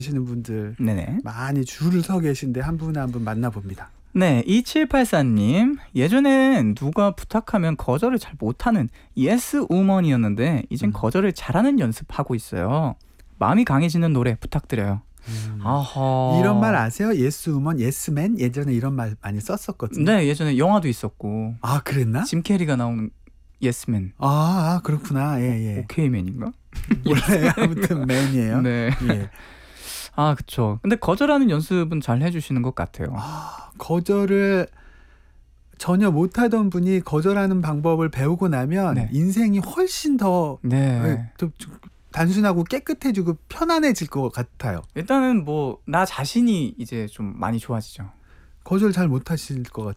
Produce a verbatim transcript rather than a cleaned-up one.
시는 분들 네네. 많이 줄을 서 계신데 한 분 한 분 만나봅니다. 네, 이칠팔사님. 예전엔 누가 부탁하면 거절을 잘 못하는 예스 우먼이었는데 이젠 음. 거절을 잘하는 연습하고 있어요. 마음이 강해지는 노래 부탁드려요. 음. 아하. 이런 말 아세요? 예스 우먼, 예스맨? 예전에 이런 말 많이 썼었거든요. 네, 예전에 영화도 있었고 아, 그랬나? 짐 캐리가 나오는 예스맨. 아, 아 그렇구나. 예, 예. 오케이맨인가? 몰라요. 아무튼 맨이에요. 네. 예. 아, 그쵸. 근데 거절하는 연습은 잘 해주시는 것 같아요. 아, 거절을 전혀 못하던 분이 거절하는 방법을 배우고 나면 네. 인생이 훨씬 더 네. 좀 단순하고 깨끗해지고 편안해질 것 같아요. 일단은 뭐 나 자신이 이제 좀 많이 좋아지죠. 거절 잘 못하실 것 같아요.